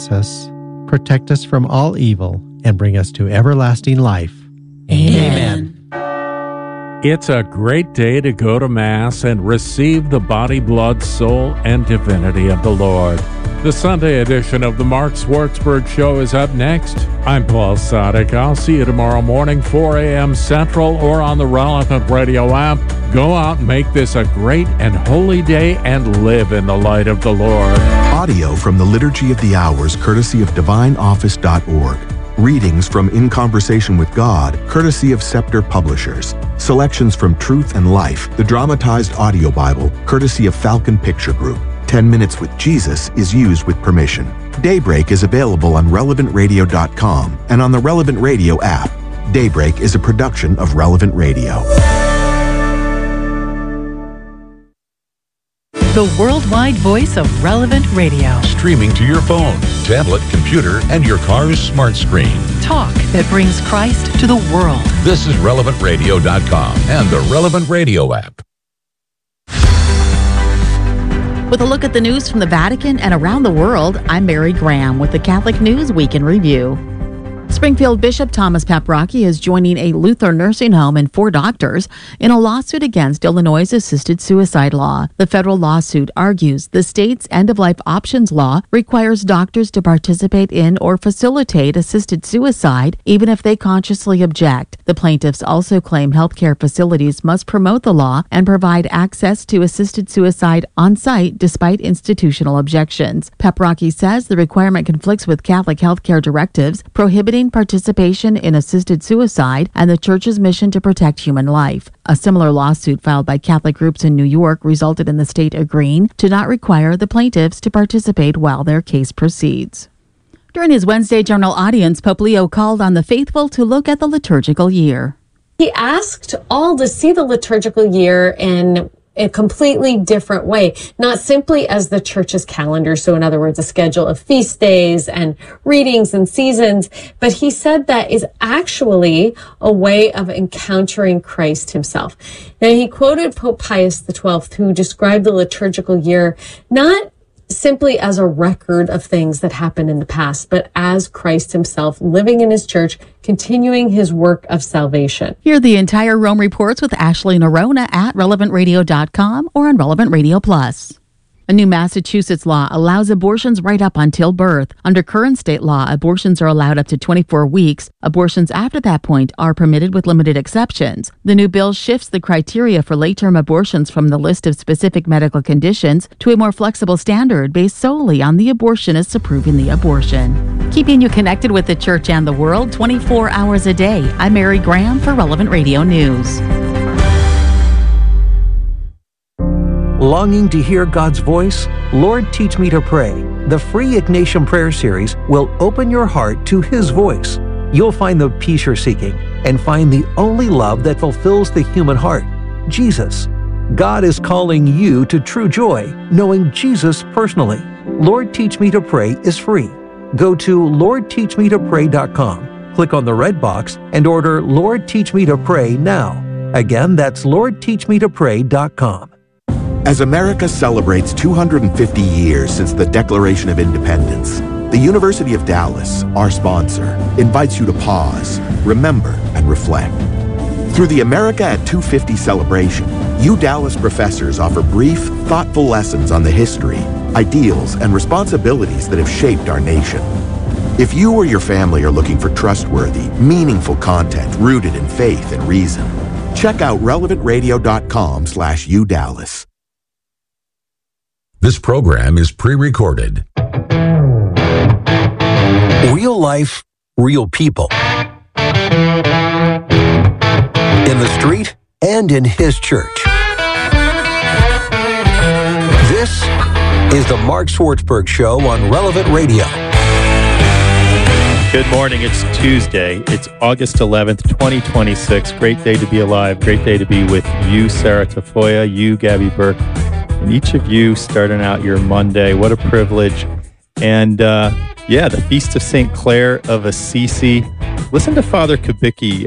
us, protect us from all evil, and bring us to everlasting life. Amen. It's a great day to go to Mass and receive the body, blood, soul, and divinity of the Lord. The Sunday edition of the Mark Swartzberg Show is up next. I'm Paul Sadek. I'll see you tomorrow morning, 4 a.m. Central, or on the relevant radio app. Go out and make this a great and holy day and live in the light of the Lord. Audio from the Liturgy of the Hours, courtesy of DivineOffice.org. Readings from In Conversation with God, courtesy of Scepter Publishers. Selections from Truth and Life, the dramatized audio Bible, courtesy of Falcon Picture Group. 10 Minutes with Jesus is used with permission. Daybreak is available on RelevantRadio.com and on the Relevant Radio app. Daybreak is a production of Relevant Radio. The worldwide voice of Relevant Radio. Streaming to your phone, tablet, computer, and your car's smart screen. Talk that brings Christ to the world. This is RelevantRadio.com and the Relevant Radio app. With a look at the news from the Vatican and around the world, I'm Mary Graham with the Catholic News Week in Review. Springfield Bishop Thomas Paprocki is joining a Lutheran nursing home and 4 doctors in a lawsuit against Illinois' assisted suicide law. The federal lawsuit argues the state's end-of-life options law requires doctors to participate in or facilitate assisted suicide, even if they consciously object. The plaintiffs also claim healthcare facilities must promote the law and provide access to assisted suicide on-site despite institutional objections. Paprocki says the requirement conflicts with Catholic healthcare directives prohibiting participation in assisted suicide and the Church's mission to protect human life. A similar lawsuit filed by Catholic groups in New York resulted in the state agreeing to not require the plaintiffs to participate while their case proceeds. During his Wednesday Journal audience, Pope Leo called on the faithful to look at the liturgical year. He asked all to see the liturgical year in a completely different way, not simply as the Church's calendar, so in other words, a schedule of feast days and readings and seasons, but he said that is actually a way of encountering Christ himself. Now, he quoted Pope Pius XII, who described the liturgical year not simply as a record of things that happened in the past, but as Christ himself living in his church, continuing his work of salvation. Hear the entire Rome Reports with Ashley Nerona at RelevantRadio.com or on Relevant Radio Plus. A new Massachusetts law allows abortions right up until birth. Under current state law, abortions are allowed up to 24 weeks. Abortions after that point are permitted with limited exceptions. The new bill shifts the criteria for late-term abortions from the list of specific medical conditions to a more flexible standard based solely on the abortionist's approving the abortion. Keeping you connected with the Church and the world 24 hours a day. I'm Mary Graham for Relevant Radio News. Longing to hear God's voice? Lord, Teach Me to Pray. The free Ignatian Prayer Series will open your heart to His voice. You'll find the peace you're seeking and find the only love that fulfills the human heart, Jesus. God is calling you to true joy, knowing Jesus personally. Lord, Teach Me to Pray is free. Go to LordTeachMeToPray.com, click on the red box, and order Lord, Teach Me to Pray now. Again, that's LordTeachMeToPray.com. As America celebrates 250 years since the Declaration of Independence, the University of Dallas, our sponsor, invites you to pause, remember, and reflect. Through the America at 250 celebration, Dallas professors offer brief, thoughtful lessons on the history, ideals, and responsibilities that have shaped our nation. If you or your family are looking for trustworthy, meaningful content rooted in faith and reason, check out relevantradio.com/UDallas. This program is pre-recorded. Real life, real people. In the street and in His church. This is the Mark Swartzberg Show on Relevant Radio. Good morning. It's Tuesday. It's August 11th, 2026. Great day to be alive. Great day to be with you, Sarah Tafoya, you, Gabby Burke, and each of you starting out your Monday. What a privilege. And the Feast of St. Clare of Assisi. Listen to Father Kubicki,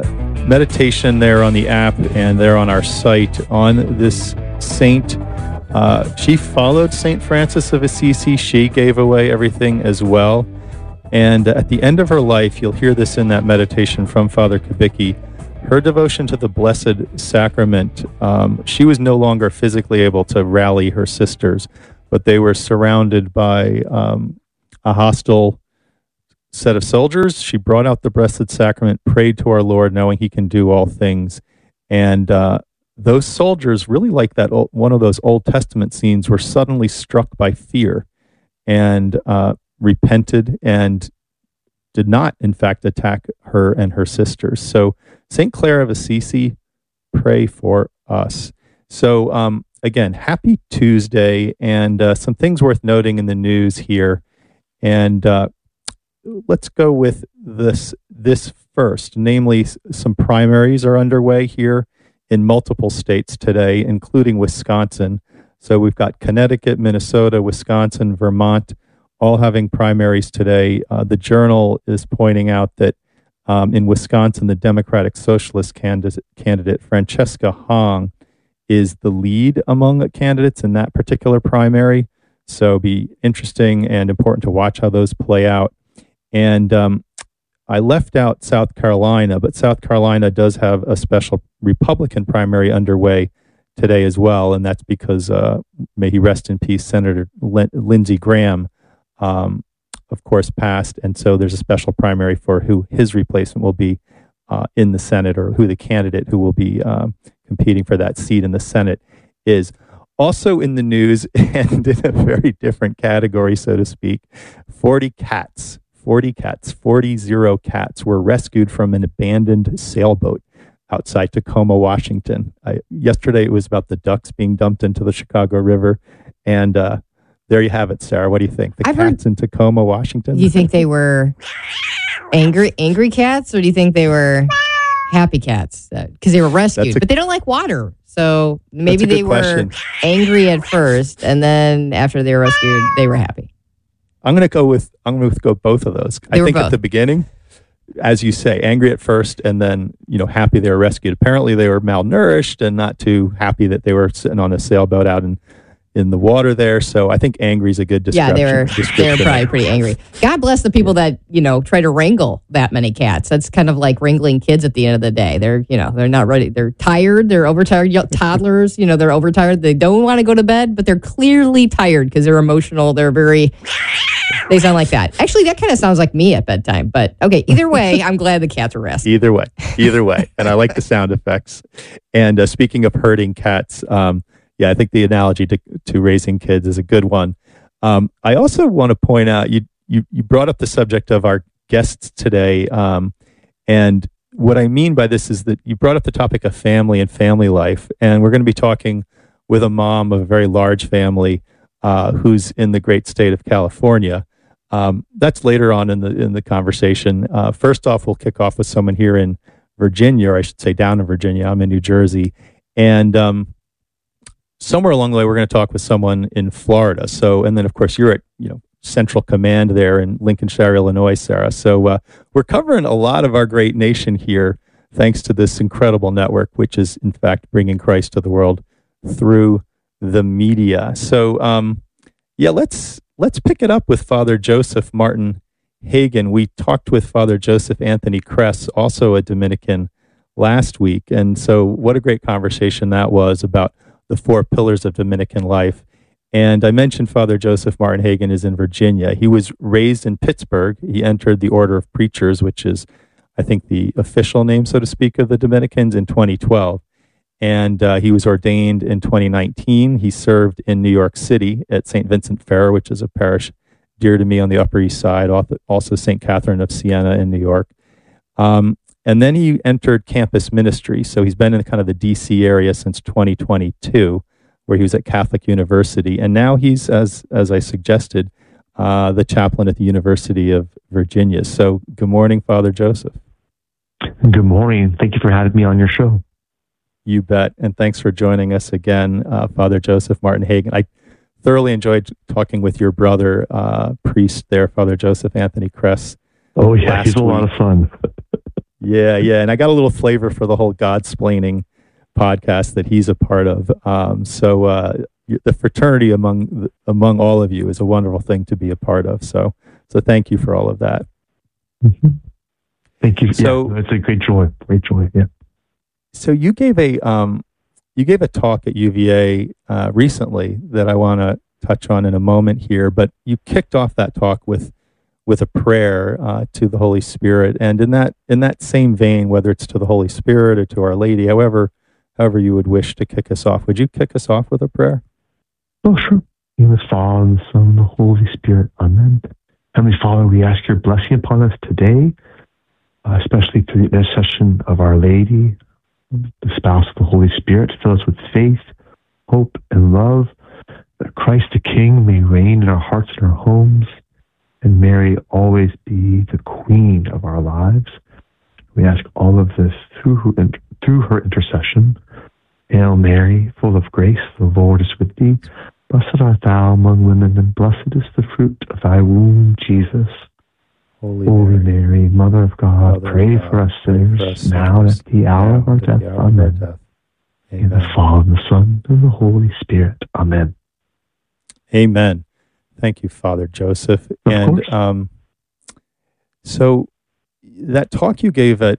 meditation there on the app and there on our site on this saint. She followed St. Francis of Assisi. She gave away everything as well. And at the end of her life, you'll hear this in that meditation from Father Kubicki, her devotion to the Blessed Sacrament, she was no longer physically able to rally her sisters, but they were surrounded by a hostile set of soldiers. She brought out the Blessed Sacrament, prayed to our Lord, knowing he can do all things. And those soldiers, really like that one of those Old Testament scenes, were suddenly struck by fear and repented and did not, in fact, attack her and her sisters. So St. Clare of Assisi, pray for us. So again, happy Tuesday, and some things worth noting in the news here. And let's go with this first, namely some primaries are underway here in multiple states today, including Wisconsin. So we've got Connecticut, Minnesota, Wisconsin, Vermont, all having primaries today. The Journal is pointing out that in Wisconsin, the Democratic Socialist candidate Francesca Hong is the lead among candidates in that particular primary. So it'll be interesting and important to watch how those play out. And I left out South Carolina, but South Carolina does have a special Republican primary underway today as well. And that's because, may he rest in peace, Senator Lindsey Graham, of course, passed. And so there's a special primary for who his replacement will be in the Senate, or who the candidate who will be competing for that seat in the Senate is. Also in the news, and in a very different category, so to speak, 40 cats were rescued from an abandoned sailboat outside Tacoma, Washington. Yesterday it was about the ducks being dumped into the Chicago River. And there you have it, Sarah. What do you think? The cats in Tacoma, Washington? Do you think they were angry cats, or do you think they were happy cats? Because they were rescued, but they don't like water. So maybe they were angry at first, and then after they were rescued, they were happy. I'm going to go both of those. I think at the beginning, as you say, angry at first, and then happy they were rescued. Apparently, they were malnourished and not too happy that they were sitting on a sailboat out in the water there. So I think angry is a good description. Yeah, they were probably pretty angry. God bless the people that try to wrangle that many cats. That's kind of like wrangling kids at the end of the day. They're not ready. They're tired. They're overtired. Toddlers, they're overtired. They don't want to go to bed, but they're clearly tired because they're emotional. They sound like that. Actually, that kind of sounds like me at bedtime. But okay, either way, I'm glad the cats are rescued. Either way, and I like the sound effects. And speaking of herding cats. Yeah, I think the analogy to raising kids is a good one. I also want to point out, you brought up the subject of our guests today. And what I mean by this is that you brought up the topic of family and family life. And we're going to be talking with a mom of a very large family who's in the great state of California. That's later on in the conversation. First off, we'll kick off with someone here in Virginia, or I should say down in Virginia. I'm in New Jersey. And somewhere along the way, we're going to talk with someone in Florida. So, and then of course you're at, Central Command there in Lincolnshire, Illinois, Sarah. So we're covering a lot of our great nation here, thanks to this incredible network, which is in fact bringing Christ to the world through the media. So, let's pick it up with Father Joseph Martin Hagen. We talked with Father Joseph Anthony Kress, also a Dominican, last week. And so what a great conversation that was about the 4 pillars of Dominican life. And I mentioned Father Joseph Martin Hagen is in Virginia. He was raised in Pittsburgh. He entered the Order of Preachers, which is, I think, the official name, so to speak, of the Dominicans in 2012. And he was ordained in 2019. He served in New York City at St. Vincent Ferrer, which is a parish dear to me on the Upper East Side, also St. Catherine of Siena in New York. And then he entered campus ministry. So he's been in kind of the D.C. area since 2022, where he was at Catholic University. And now he's, as I suggested, the chaplain at the University of Virginia. So good morning, Father Joseph. Good morning. Thank you for having me on your show. You bet. And thanks for joining us again, Father Joseph Martin Hagen. I thoroughly enjoyed talking with your brother, priest there, Father Joseph Anthony Kress. Oh, yeah, he's a lot of fun. Yeah. And I got a little flavor for the whole Godsplaining podcast that he's a part of. So the fraternity among all of you is a wonderful thing to be a part of. So thank you for all of that. Mm-hmm. Thank you. So it's a great joy. Yeah. So you gave a talk at UVA recently that I want to touch on in a moment here, but you kicked off that talk with a prayer to the Holy Spirit, and in that same vein, whether it's to the Holy Spirit or to Our Lady, however you would wish to kick us off, would you kick us off with a prayer? Oh, sure. In the Father, and the Son, and the Holy Spirit. Amen. Heavenly Father, we ask your blessing upon us today, especially through the intercession of Our Lady, the spouse of the Holy Spirit. Fill us with faith, hope, and love, that Christ the King may reign in our hearts and our homes, and Mary always be the Queen of our lives. We ask all of this through her intercession. Hail Mary, full of grace, the Lord is with thee. Blessed art thou among women, and blessed is the fruit of thy womb, Jesus. Holy Mary, Mother of God, pray for us sinners, now and at the hour of our death. Amen. In the Father, and the Son, and the Holy Spirit. Amen. Amen. Thank you, Father Joseph. And so that talk you gave at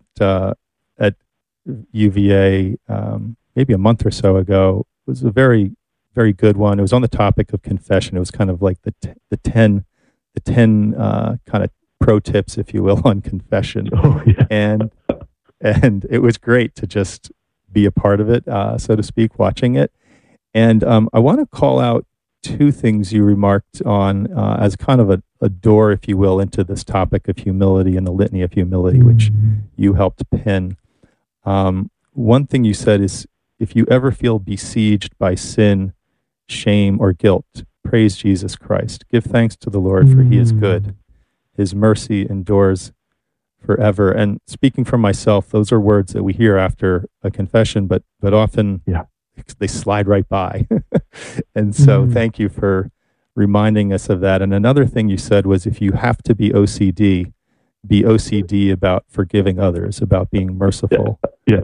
UVA maybe a month or so ago was a very, very good one. It was on the topic of confession. It was kind of like the 10 kind of pro tips, if you will, on confession. Oh, yeah. And it was great to just be a part of it, so to speak, watching it. And I want to call out two things you remarked on as kind of a door, if you will, into this topic of humility and the litany of humility, which you helped pin. One thing you said is, if you ever feel besieged by sin, shame, or guilt, praise Jesus Christ. Give thanks to the Lord, for he is good. His mercy endures forever. And speaking for myself, those are words that we hear after a confession, but often they slide right by. And so thank you for reminding us of that. And another thing you said was, if you have to be OCD about forgiving others, about being merciful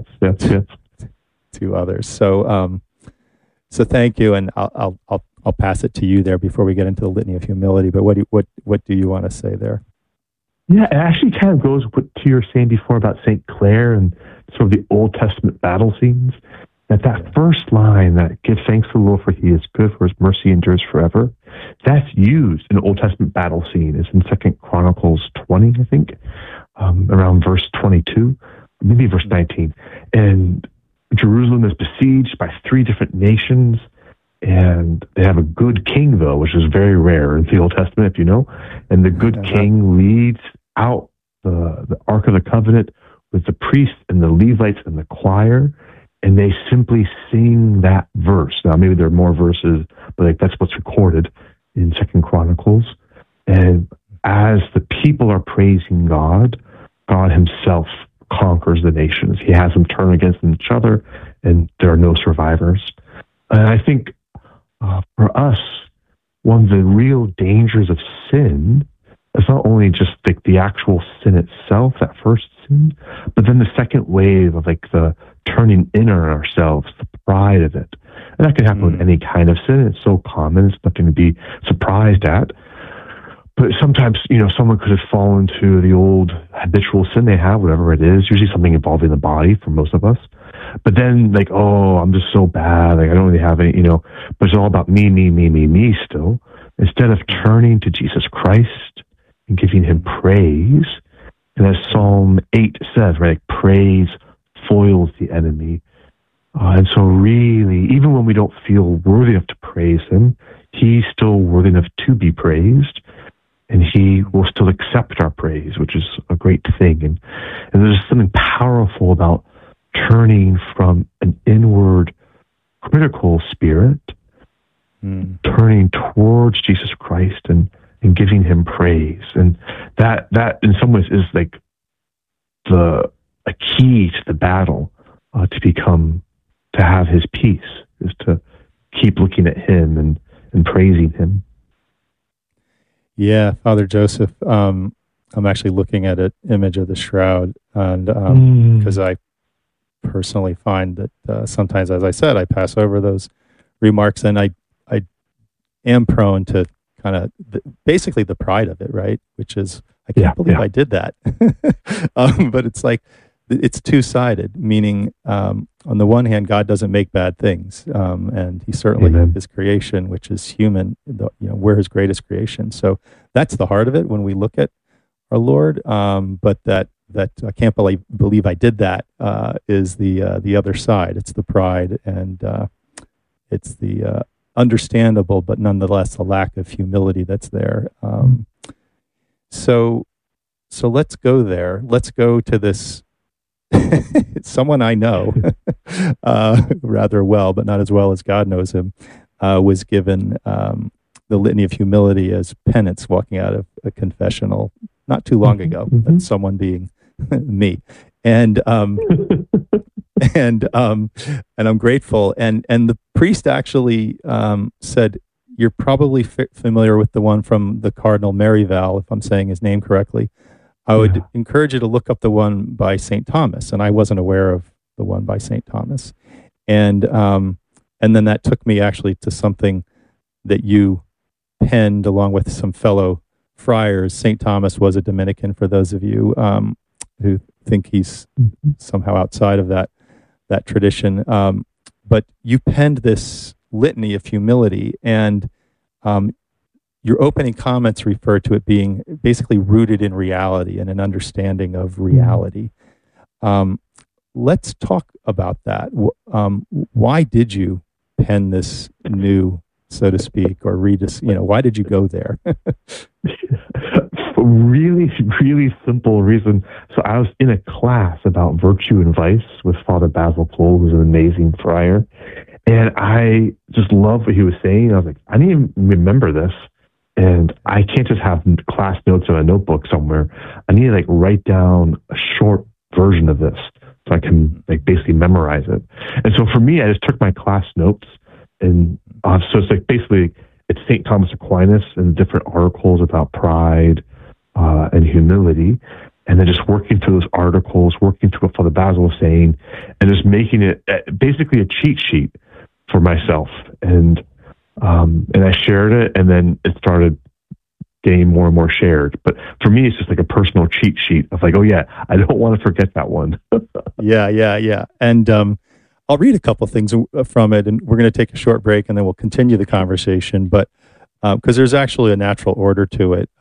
to others. So thank you. And I'll pass it to you there before we get into the litany of humility. But what do you want to say there? Yeah, it actually kind of goes to you were saying before about St. Clare and sort of the Old Testament battle scenes. That first line, that give thanks to the Lord for he is good, for his mercy endures forever, that's used in the Old Testament battle scene. It's in 2 Chronicles 20, I think, around verse 22, maybe verse 19. And Jerusalem is besieged by 3 different nations, and they have a good king, though, which is very rare in the Old Testament, if you know. And the good king leads out the Ark of the Covenant with the priests and the Levites and the choir, and they simply sing that verse. Now, maybe there are more verses, but that's what's recorded in 2 Chronicles. And as the people are praising God, God himself conquers the nations. He has them turn against each other, and there are no survivors. And I think for us, one of the real dangers of sin is not only just like the actual sin itself, that first sin, but then the second wave of like the turning in on ourselves, the pride of it. And that can happen with any kind of sin. It's so common. It's nothing to be surprised at. But sometimes, someone could have fallen to the old habitual sin they have, whatever it is, usually something involving the body for most of us. But then, like, oh, I'm just so bad. Like, I don't really have any, but it's all about me still. Instead of turning to Jesus Christ and giving him praise, and as Psalm 8 says, right, praise foils the enemy. And so really, even when we don't feel worthy enough to praise him, he's still worthy enough to be praised, and he will still accept our praise, which is a great thing. And there's something powerful about turning from an inward critical spirit, turning towards Jesus Christ and giving him praise. And that in some ways is like a key to the battle, to have his peace, is to keep looking at him and praising him. Yeah, Father Joseph, I'm actually looking at an image of the shroud, and because I personally find that sometimes, as I said, I pass over those remarks, and I am prone to kind of basically the pride of it, right? Which is, I can't believe I did that. But it's like, it's two-sided, meaning on the one hand, God doesn't make bad things, and He certainly His creation, which is human. We're His greatest creation. So that's the heart of it when we look at our Lord. But that I can't believe I did that is the other side. It's the pride, and it's the understandable, but nonetheless a lack of humility that's there. So let's go there. Let's go to this. Someone I know rather well, but not as well as God knows him, was given the litany of humility as penance walking out of a confessional not too long ago. That's someone being me, and I'm grateful. And the priest actually said, "You're probably familiar with the one from the Cardinal Merivale, if I'm saying his name correctly. I would encourage you to look up the one by St. Thomas." And I wasn't aware of the one by St. Thomas. And then that took me actually to something that you penned along with some fellow friars. St. Thomas was a Dominican, for those of you who think he's somehow outside of that tradition. But you penned this litany of humility, and your opening comments refer to it being basically rooted in reality and an understanding of reality. Let's talk about that. Why did you pen this new, so to speak, or read this? Why did you go there? Really, really simple reason. So I was in a class about virtue and vice with Father Basil Pohl, who's an amazing friar, and I just loved what he was saying. I was like, I need to remember this. And I can't just have class notes in a notebook somewhere. I need to write down a short version of this so I can basically memorize it. And so for me, I just took my class notes, and so it's basically it's St. Thomas Aquinas and different articles about pride and humility, and then just working through those articles, working through what Father Basil was saying, and just making it basically a cheat sheet for myself. And I shared it, and then it started getting more and more shared. But for me, it's just like a personal cheat sheet of I don't want to forget that one. Yeah. And I'll read a couple things from it, and we're going to take a short break, and then we'll continue the conversation. But because there's actually a natural order to it.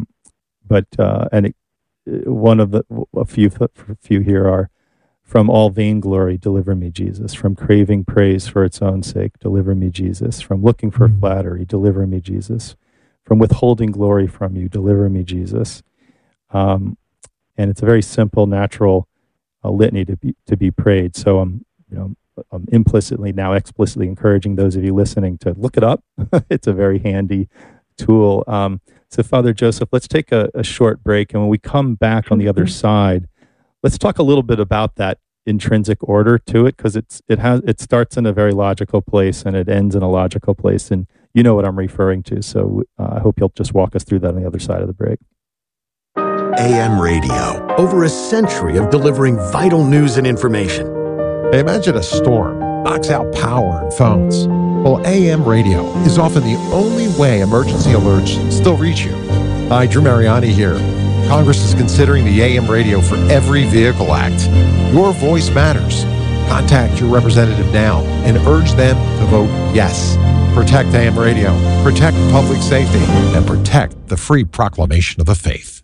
One of a few here are: from all vainglory, deliver me, Jesus. From craving praise for its own sake, deliver me, Jesus. From looking for flattery, deliver me, Jesus. From withholding glory from you, deliver me, Jesus. And it's a very simple, natural litany to be prayed. So I'm implicitly, now explicitly encouraging those of you listening to look it up. It's a very handy tool. So Father Joseph, let's take a short break. And when we come back on the other side, let's talk a little bit about that intrinsic order to it, because it starts in a very logical place and it ends in a logical place, and you know what I'm referring to. So I hope you'll just walk us through that on the other side of the break. AM radio, over a century of delivering vital news and information. Imagine a storm knocks out power and phones. Well, AM radio is often the only way emergency alerts still reach you. Hi, Drew Mariani here. Congress is considering the AM radio for Every Vehicle Act. Your voice matters. Contact your representative now and urge them to vote yes. Protect AM radio, protect public safety, and protect the free proclamation of the faith.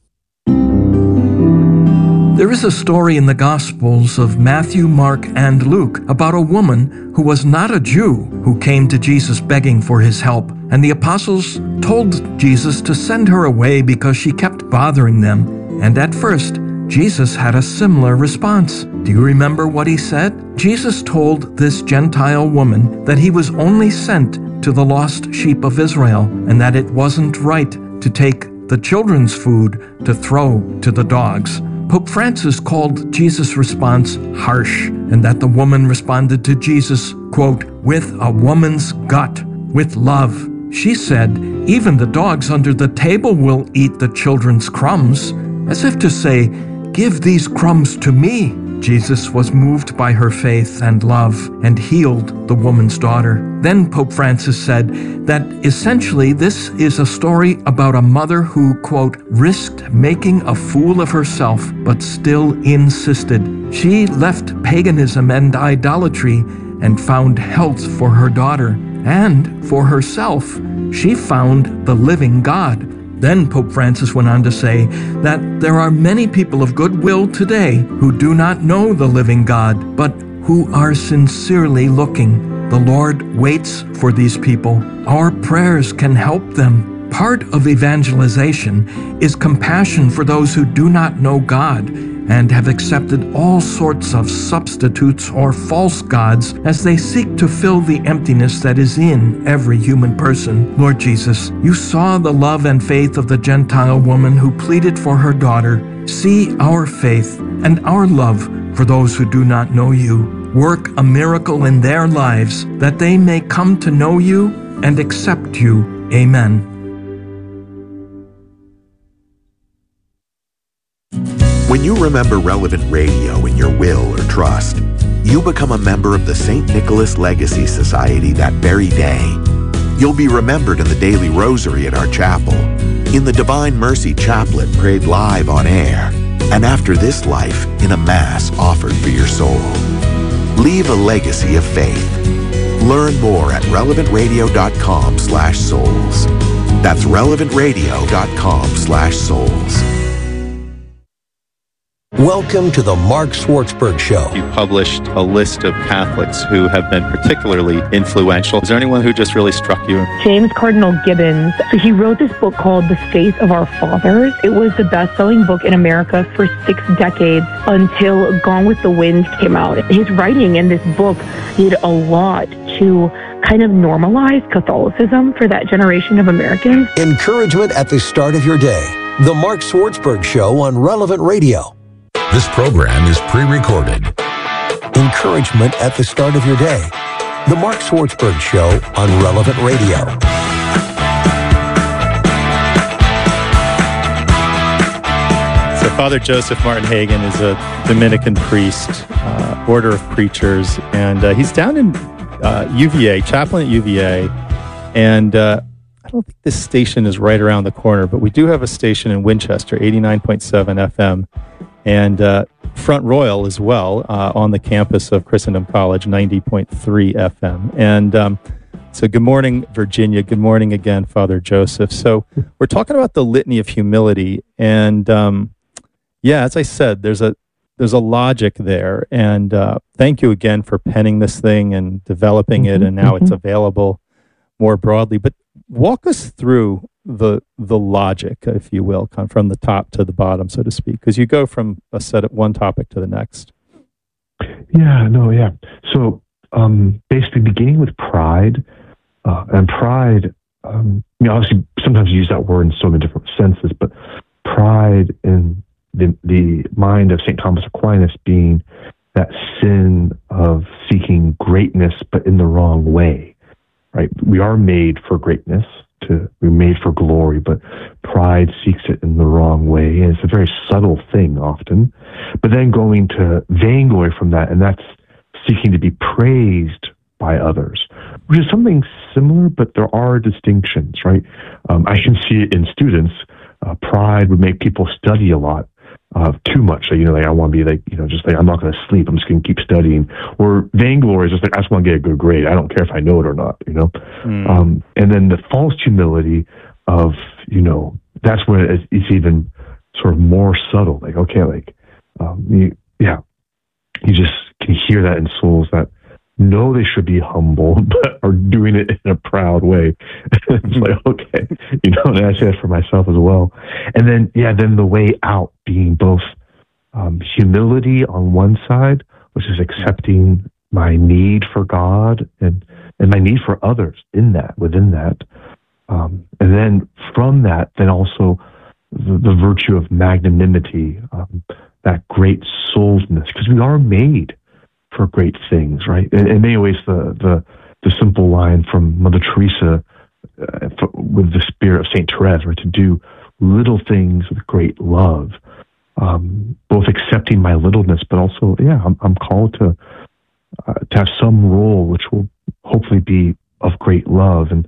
There is a story in the Gospels of Matthew, Mark, and Luke about a woman who was not a Jew who came to Jesus begging for his help, and the apostles told Jesus to send her away because she kept bothering them. And at first, Jesus had a similar response. Do you remember what he said? Jesus told this Gentile woman that he was only sent to the lost sheep of Israel, and that it wasn't right to take the children's food to throw to the dogs. Pope Francis called Jesus' response harsh, and that the woman responded to Jesus, quote, with a woman's gut, with love. She said, even the dogs under the table will eat the children's crumbs, as if to say, give these crumbs to me. Jesus was moved by her faith and love and healed the woman's daughter. Then Pope Francis said that essentially this is a story about a mother who, quote, risked making a fool of herself, but still insisted. She left paganism and idolatry and found health for her daughter. And for herself, she found the living God. Then Pope Francis went on to say that there are many people of goodwill today who do not know the living God, but who are sincerely looking. The Lord waits for these people. Our prayers can help them. Part of evangelization is compassion for those who do not know God and have accepted all sorts of substitutes or false gods as they seek to fill the emptiness that is in every human person. Lord Jesus, you saw the love and faith of the Gentile woman who pleaded for her daughter. See our faith and our love for those who do not know you. Work a miracle in their lives that they may come to know you and accept you. Amen. When you remember Relevant Radio in your will or trust, you become a member of the St. Nicholas Legacy Society that very day. You'll be remembered in the daily rosary at our chapel, in the Divine Mercy Chaplet prayed live on air, and after this life in a Mass offered for your soul. Leave a legacy of faith. Learn more at relevantradio.com/souls. That's relevantradio.com/souls. Welcome to the Mark Schwartzberg Show. You published a list of Catholics who have been particularly influential. Is there anyone who just really struck you? James Cardinal Gibbons. So he wrote this book called The Faith of Our Fathers. It was the best-selling book in America for 6 decades until Gone with the Wind came out. His writing in this book did a lot to kind of normalize Catholicism for that generation of Americans. Encouragement at the start of your day. The Mark Schwartzberg Show on Relevant Radio. This program is pre-recorded. Encouragement at the start of your day. The Mark Schwartzberg Show on Relevant Radio. So Father Joseph Martin Hagen is a Dominican priest, order of preachers, and he's down in UVA, chaplain at UVA, and I don't think this station is right around the corner, but we do have a station in Winchester, 89.7 FM, and Front Royal as well, on the campus of Christendom College, 90.3 FM. And so good morning, Virginia. Good morning again, Father Joseph. So we're talking about the Litany of Humility, and as I said, there's a logic there, and thank you again for penning this thing and developing it, and now it's available more broadly. But walk us through the logic, if you will, kind of from the top to the bottom, so to speak, because you go from a set of one topic to the next. So basically beginning with pride, and pride, obviously sometimes you use that word in so many different senses, but pride in the mind of St. Thomas Aquinas being that sin of seeking greatness, but in the wrong way, right? We are made for greatness, we're made for glory, but pride seeks it in the wrong way. And it's a very subtle thing often. But then going to vainglory from that, and that's seeking to be praised by others, which is something similar, but there are distinctions, right? I can see it in students. Pride would make people study a lot. Too much. So, I want to be just like, I'm not going to sleep. I'm just going to keep studying. Or vainglory is just like, I just want to get a good grade. I don't care if I know it or not, And then the false humility of, that's where it's even sort of more subtle. Like, okay, you just can hear that in souls that know they should be humble, but are doing it in a proud way. It's like, okay, and I say that for myself as well. And then, then the way out being both humility on one side, which is accepting my need for God and my need for others within that. And then from that, then also the virtue of magnanimity, that great souledness, because we are made for great things, right? And in many ways, the simple line from Mother Teresa with the spirit of Saint Therese, right, to do little things with great love. both accepting my littleness, but also, I'm called to have some role which will hopefully be of great love. And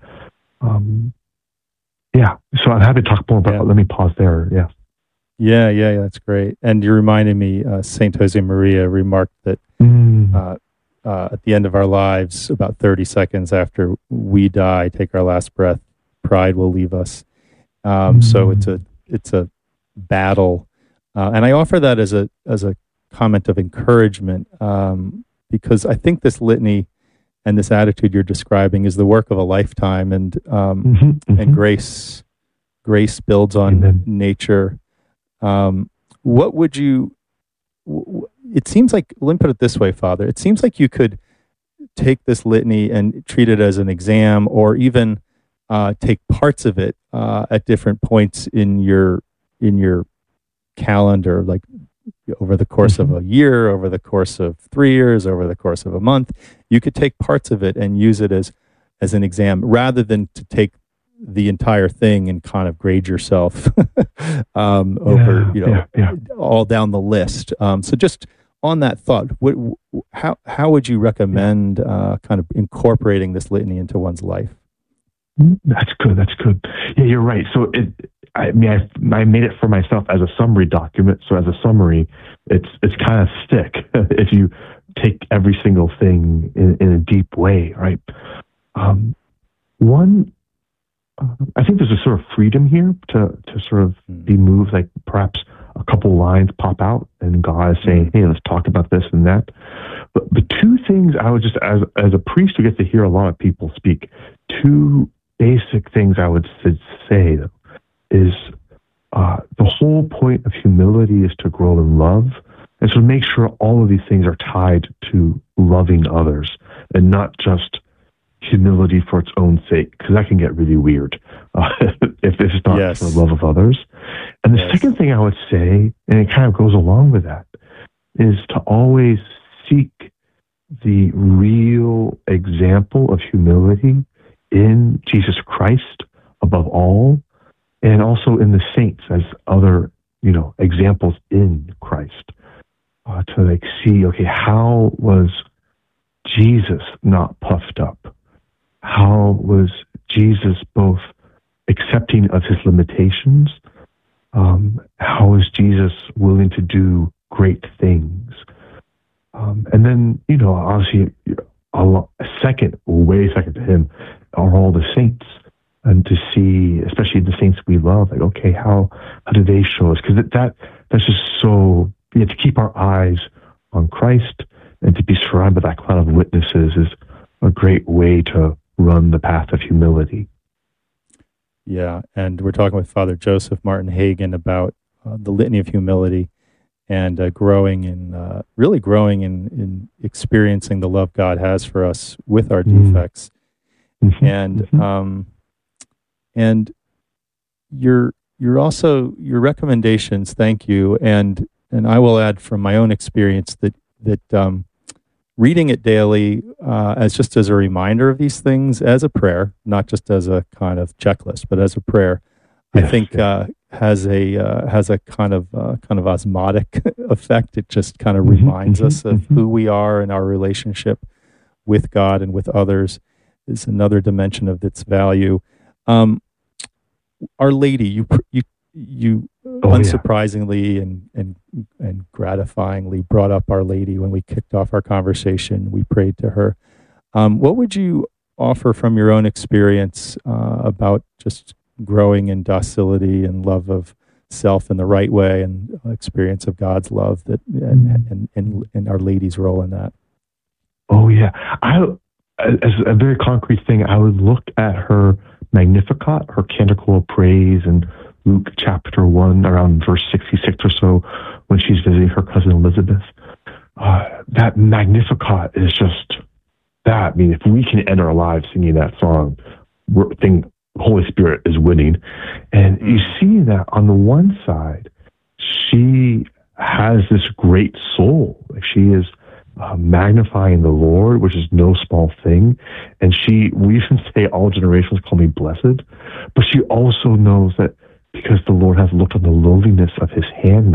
so I'm happy to talk more about. Let me pause there. Yeah, that's great. And you reminded me, Saint Jose Maria remarked that at the end of our lives, about 30 seconds after we die, take our last breath, pride will leave us. So it's a battle, and I offer that as a comment of encouragement, because I think this litany and this attitude you're describing is the work of a lifetime, and and grace builds on nature. What would you? It seems like, let me put it this way, Father. It seems like you could take this litany and treat it as an exam, or even take parts of it at different points in your calendar, like over the course of a year, over the course of 3 years, over the course of a month. You could take parts of it and use it as an exam, rather than to take the entire thing and kind of grade yourself over, all down the list. So just on that thought, how would you recommend kind of incorporating this litany into one's life? That's good. Yeah, you're right. So I made it for myself as a summary document. So as a summary, it's kind of stick if you take every single thing in a deep way, right? I think there's a sort of freedom here to sort of be moved, like perhaps a couple lines pop out and God is saying, hey, let's talk about this and that. But the two things I would just, as a priest who gets to hear a lot of people speak, two basic things I would say, though, is the whole point of humility is to grow in love. And so make sure all of these things are tied to loving others and not just humility for its own sake, because that can get really weird if it's not for the love of others. And the second thing I would say, and it kind of goes along with that, is to always seek the real example of humility in Jesus Christ above all, and also in the saints as other, examples in Christ. To see, okay, how was Jesus not puffed up? How was Jesus both accepting of his limitations? How was Jesus willing to do great things? And then, obviously, way second to him, are all the saints. And to see, especially the saints we love, like, okay, how do they show us? Because that's just so, to keep our eyes on Christ and to be surrounded by that cloud of witnesses is a great way to run the path of humility. Yeah, and we're talking with Father Joseph Martin Hagen about the Litany of Humility and really growing in experiencing the love God has for us with our defects. And your recommendations, thank you, and I will add from my own experience that reading it daily as a reminder of these things, as a prayer, not just as a kind of checklist, but as a prayer, I think has a kind of osmotic effect. It just kind of reminds us of who we are and our relationship with God and with others is another dimension of its value. Our Lady, you unsurprisingly and gratifyingly brought up Our Lady when we kicked off our conversation. We prayed to her. What would you offer from your own experience about just growing in docility and love of self in the right way, and experience of God's love and Our Lady's role in that? Oh yeah, as a very concrete thing, I would look at her Magnificat, her Canticle of Praise, in Luke chapter 1, around verse 66 or so, when she's visiting her cousin Elizabeth. That Magnificat is just that. I mean, if we can end our lives singing that song, Holy Spirit is winning. And you see that on the one side, she has this great soul. She is magnifying the Lord, which is no small thing. And we even say, all generations call me blessed. But she also knows that because the Lord has looked on the lowliness of his handmaid,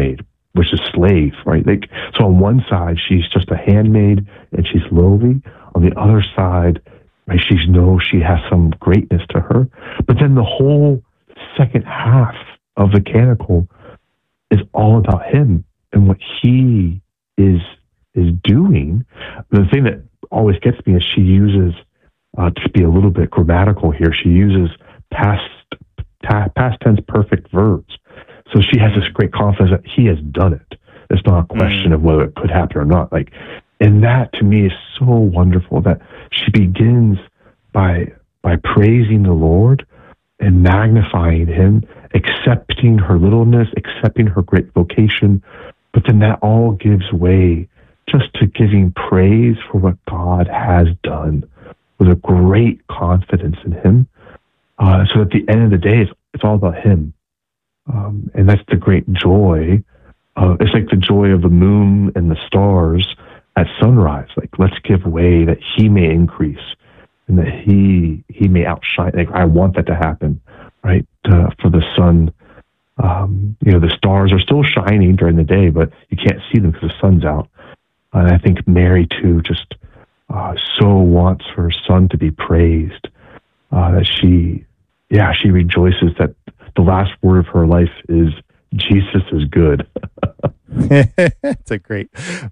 which is slave, right? Like, so on one side, she's just a handmaid and she's lowly. On the other side, right, she knows she has some greatness to her. But then the whole second half of the canticle is all about him and what he is doing. The thing that always gets me is she uses, to be a little bit grammatical here, she uses past tense perfect verbs. So she has this great confidence that he has done it. It's not a question of whether it could happen or not. Like, and that to me is so wonderful that she begins by praising the Lord and magnifying him, accepting her littleness, accepting her great vocation. But then that all gives way just to giving praise for what God has done with a great confidence in him. So at the end of the day, it's all about him. And that's the great joy. It's like the joy of the moon and the stars at sunrise. Like, let's give way that he may increase and that he may outshine. Like, I want that to happen, right? For the sun, the stars are still shining during the day, but you can't see them because the sun's out. And I think Mary too just so wants her son to be praised, that she rejoices that the last word of her life is Jesus is good. That's a great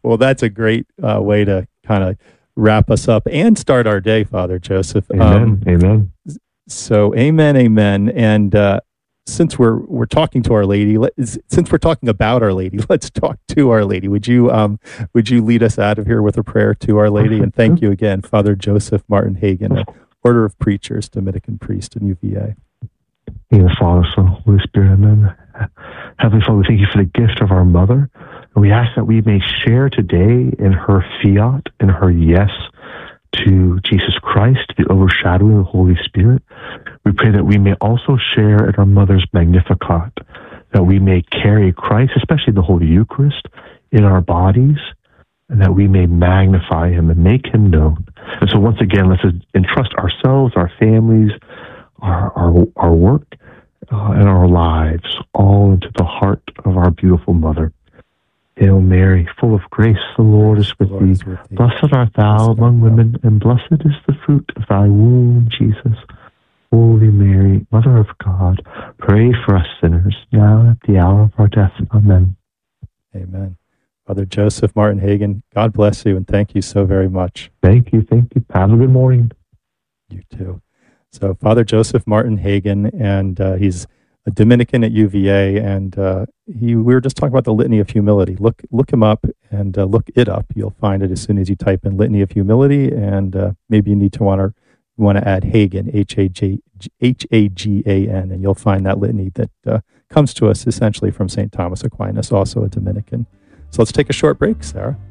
way to kind of wrap us up and start our day, Father Joseph. Amen. Amen. So amen. And since we're talking to Our Lady, since we're talking about Our Lady, let's talk to Our Lady. Would you lead us out of here with a prayer to Our Lady? And thank you again, Father Joseph Martin Hagen, Order of Preachers, Dominican priest in UVA. In the Father, Son, Holy Spirit, amen. Heavenly Father, we thank you for the gift of our mother. And we ask that we may share today in her fiat, in her yes to Jesus Christ, the overshadowing of the Holy Spirit. We pray that we may also share in our mother's Magnificat, that we may carry Christ, especially the Holy Eucharist, in our bodies, and that we may magnify him and make him known. And so once again, let's entrust ourselves, our families, our work, and our lives all into the heart of our beautiful mother. Hail Mary, full of grace, the Lord is with thee. Blessed art thou among women, and blessed is the fruit of thy womb, Jesus. Holy Mary, Mother of God, pray for us sinners, now and at the hour of our death. Amen. Amen. Father Joseph Martin Hagen, God bless you, and thank you so very much. Thank you. Have a good morning. You too. So Father Joseph Martin Hagen, and he's a Dominican at UVA, and we were just talking about the Litany of Humility. Look him up and look it up. You'll find it as soon as you type in Litany of Humility, and maybe you need to want to add Hagen, Hagan, and you'll find that litany that comes to us essentially from St. Thomas Aquinas, also a Dominican. So let's take a short break, Sarah.